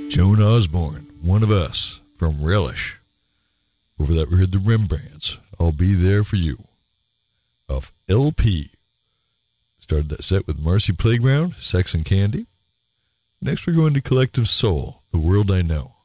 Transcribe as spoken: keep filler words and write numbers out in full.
Joan Osborne, One of Us, from Relish. Over that, we heard the Rembrandts, I'll Be There For You, off L P. Started that set with Marcy Playground, Sex and Candy. Next, we're going to Collective Soul, The World I Know.